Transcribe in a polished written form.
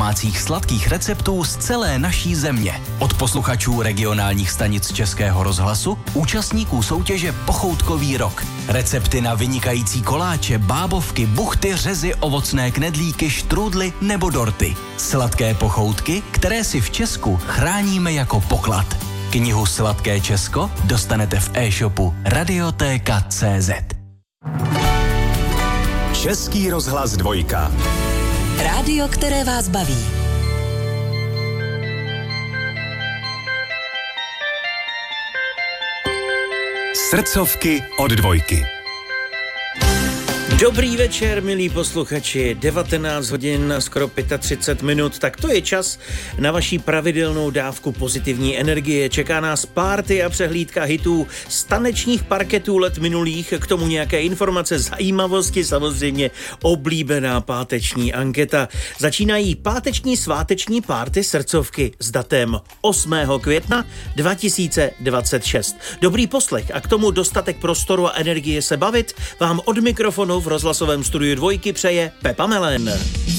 domácích sladkých receptů z celé naší země. Od posluchačů regionálních stanic Českého rozhlasu, účastníků soutěže Pochoutkový rok. Recepty na vynikající koláče, bábovky, buchty, řezy, ovocné knedlíky, štrůdly nebo dorty. Sladké pochoutky, které si v Česku chráníme jako poklad. Knihu Sladké Česko dostanete v e-shopu Radiotéka.cz. Český rozhlas 2. Rádio, které vás baví. Srdcovky od 2. Dobrý večer, milí posluchači, 19 hodin, skoro 35 minut, tak to je čas na vaší pravidelnou dávku pozitivní energie. Čeká nás party a přehlídka hitů z tanečních parketů let minulých, k tomu nějaké informace, zajímavosti, samozřejmě oblíbená páteční anketa. Začínají páteční sváteční party srdcovky s datem 8. května 2026. Dobrý poslech a k tomu dostatek prostoru a energie se bavit vám od mikrofonu v rozhlasovém studiu 2 přeje Pepa Melen.